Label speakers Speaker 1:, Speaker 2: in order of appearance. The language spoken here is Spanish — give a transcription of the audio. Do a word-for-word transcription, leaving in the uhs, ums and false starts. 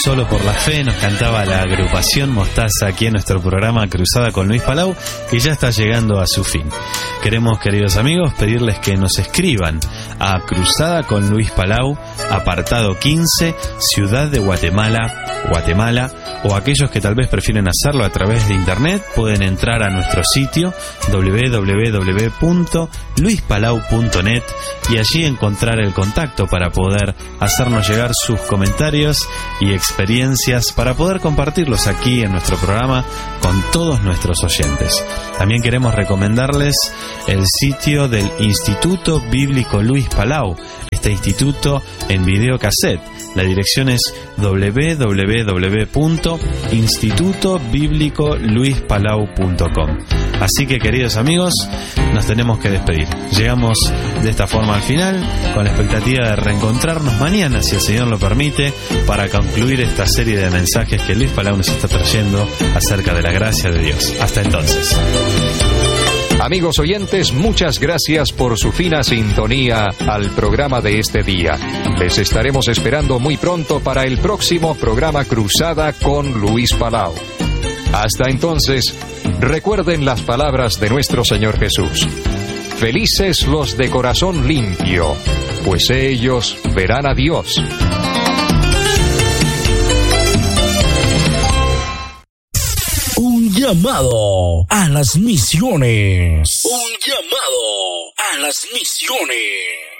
Speaker 1: Solo por la Fe, nos cantaba la agrupación Mostaza aquí en nuestro programa Cruzada con Luis Palau, que ya está llegando a su fin. Queremos, queridos amigos, pedirles que nos escriban a Cruzada con Luis Palau, apartado quince, Ciudad de Guatemala, Guatemala, o aquellos que tal vez prefieren hacerlo a través de internet, pueden entrar a nuestro sitio doble u doble u doble u punto luis palau punto net y allí encontrar el contacto para poder hacernos llegar sus comentarios y experiencias para poder compartirlos aquí en nuestro programa con todos nuestros oyentes. También queremos recomendarles el sitio del Instituto Bíblico Luis Palau, este instituto en videocassette. La dirección es doble u doble u doble u punto instituto bíblico luis palau punto com. Así que, queridos amigos, nos tenemos que despedir. Llegamos de esta forma al final, con la expectativa de reencontrarnos mañana, si el Señor lo permite, para concluir esta serie de mensajes que Luis Palau nos está trayendo acerca de la gracia de Dios. Hasta entonces.
Speaker 2: Amigos oyentes, muchas gracias por su fina sintonía al programa de este día. Les estaremos esperando muy pronto para el próximo programa Cruzada con Luis Palau. Hasta entonces, recuerden las palabras de nuestro Señor Jesús. Felices los de corazón limpio, pues ellos verán a Dios.
Speaker 3: Un llamado a las misiones. Un llamado a las misiones.